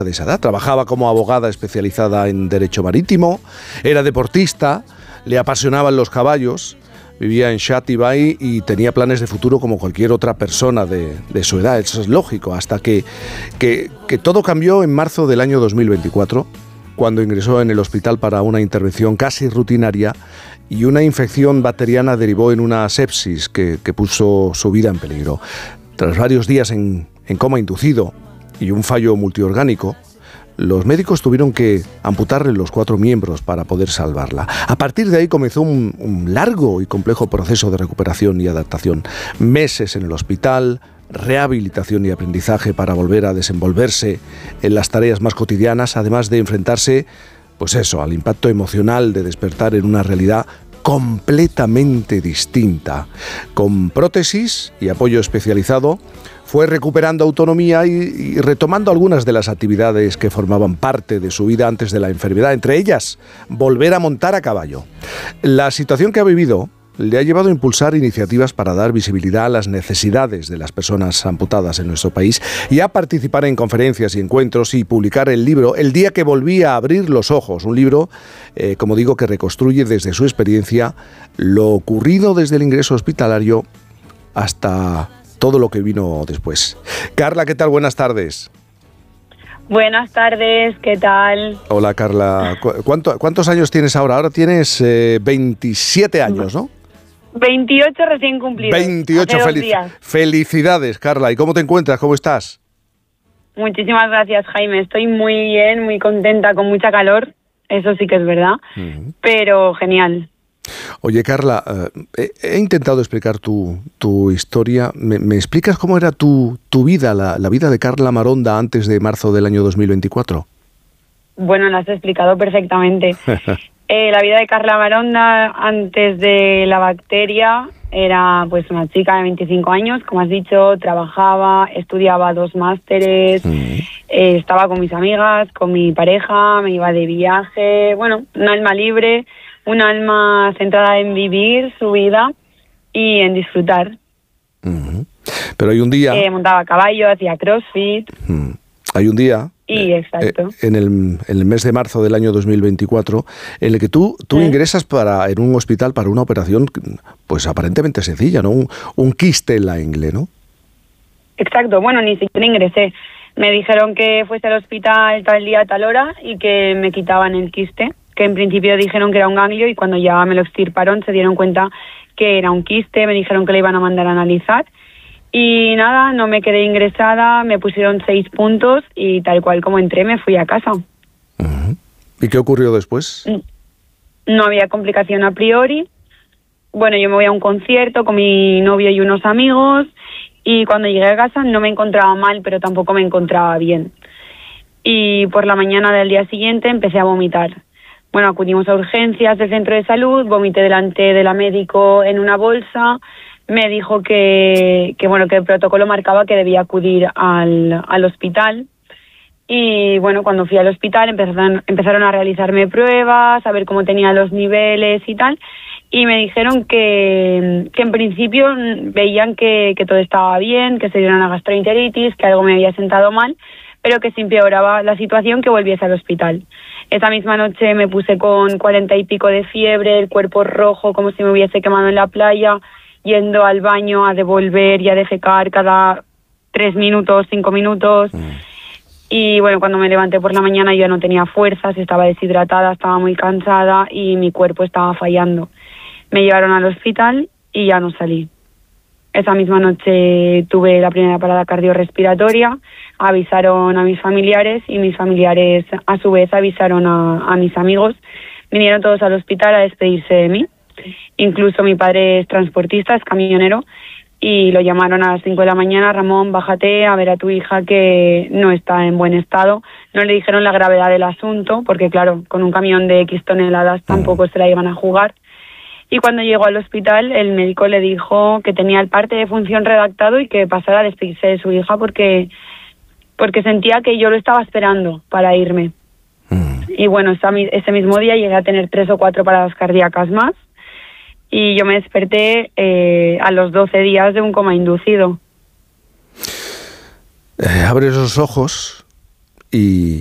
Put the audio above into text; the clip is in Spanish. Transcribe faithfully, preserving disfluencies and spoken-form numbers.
de esa edad. Trabajaba como abogada especializada en derecho marítimo, era deportista, le apasionaban los caballos, vivía en Shati Bay y tenía planes de futuro como cualquier otra persona de, de su edad. Eso es lógico, hasta que, que, que todo cambió en marzo del año dos mil veinticuatro, cuando ingresó en el hospital para una intervención casi rutinaria y una infección bacteriana derivó en una sepsis que, que puso su vida en peligro. Tras varios días en, en coma inducido y un fallo multiorgánico, los médicos tuvieron que amputarle los cuatro miembros para poder salvarla. A partir de ahí comenzó un, un largo y complejo proceso de recuperación y adaptación. Meses en el hospital, rehabilitación y aprendizaje para volver a desenvolverse en las tareas más cotidianas, además de enfrentarse, pues eso, al impacto emocional de despertar en una realidad completamente distinta. Con prótesis y apoyo especializado, fue recuperando autonomía y, y retomando algunas de las actividades que formaban parte de su vida antes de la enfermedad, entre ellas, volver a montar a caballo. La situación que ha vivido le ha llevado a impulsar iniciativas para dar visibilidad a las necesidades de las personas amputadas en nuestro país y a participar en conferencias y encuentros y publicar el libro El día que volví a abrir los ojos, un libro, eh, como digo, que reconstruye desde su experiencia lo ocurrido desde el ingreso hospitalario hasta todo lo que vino después. Carla, ¿qué tal? Buenas tardes. Buenas tardes, ¿qué tal? Hola, Carla. ¿Cuánto, ¿Cuántos años tienes ahora? Ahora tienes eh, veintisiete años, ¿no? veintiocho recién cumplidos. veintiocho, felic- felicidades, Carla. ¿Y cómo te encuentras? ¿Cómo estás? Muchísimas gracias, Jaime. Estoy muy bien, muy contenta, con mucha calor. Eso sí que es verdad. Uh-huh. Pero genial. Oye, Carla, eh, he, he intentado explicar tu, tu historia. ¿Me, me explicas cómo era tu, tu vida, la, la vida de Carla Maronda antes de marzo del año dos mil veinticuatro? Bueno, la has explicado perfectamente. eh, la vida de Carla Maronda antes de la bacteria era pues una chica de veinticinco años, como has dicho, trabajaba, estudiaba dos másteres, mm. eh, estaba con mis amigas, con mi pareja, me iba de viaje, bueno, un alma libre, un alma centrada en vivir su vida y en disfrutar. Uh-huh. Pero hay un día... Eh, montaba a caballo, hacía crossfit. Uh-huh. Hay un día... Y exacto. Eh, en, el, en el mes de marzo del año dos mil veinticuatro, en el que tú, tú ¿Eh? ingresas para, en un hospital para una operación, pues aparentemente sencilla, ¿no? Un, un quiste en la ingle, ¿no? Exacto. Bueno, ni siquiera ingresé. Me dijeron que fuese al hospital tal día, tal hora, y que me quitaban el quiste, que en principio dijeron que era un ganglio, y cuando ya me lo extirparon se dieron cuenta que era un quiste, me dijeron que le iban a mandar a analizar. Y nada, no me quedé ingresada, me pusieron seis puntos y tal cual como entré me fui a casa. Uh-huh. ¿Y qué ocurrió después? No había complicación a priori. Bueno, yo me voy a un concierto con mi novio y unos amigos y cuando llegué a casa no me encontraba mal, pero tampoco me encontraba bien. Y por la mañana del día siguiente empecé a vomitar. Bueno, acudimos a urgencias del centro de salud, vomité delante de la médico en una bolsa. Me dijo que, que bueno que el protocolo marcaba que debía acudir al, al hospital. Y bueno, cuando fui al hospital empezaron, empezaron a realizarme pruebas, a ver cómo tenía los niveles y tal. Y me dijeron que, que en principio veían que, que todo estaba bien, que se diera una gastroenteritis, que algo me había sentado mal, pero que si empeoraba la situación que volviese al hospital. Esa misma noche me puse con cuarenta y pico de fiebre, el cuerpo rojo como si me hubiese quemado en la playa, yendo al baño a devolver y a defecar cada tres minutos, cinco minutos. Mm. Y bueno, cuando me levanté por la mañana yo ya no tenía fuerzas, estaba deshidratada, estaba muy cansada y mi cuerpo estaba fallando. Me llevaron al hospital y ya no salí. Esa misma noche tuve la primera parada cardiorrespiratoria, avisaron a mis familiares y mis familiares a su vez avisaron a, a mis amigos. Vinieron todos al hospital a despedirse de mí. Incluso mi padre es transportista, es camionero, y lo llamaron a las cinco de la mañana: Ramón, bájate a ver a tu hija que no está en buen estado. No le dijeron la gravedad del asunto, porque claro, con un camión de X toneladas tampoco se la iban a jugar. Y cuando llegó al hospital, el médico le dijo que tenía el parte de función redactado y que pasara a despedirse de su hija porque, porque sentía que yo lo estaba esperando para irme. Mm. Y bueno, ese mismo día llegué a tener tres o cuatro paradas cardíacas más. Y yo me desperté eh, a los doce días de un coma inducido. Eh, abres los ojos y,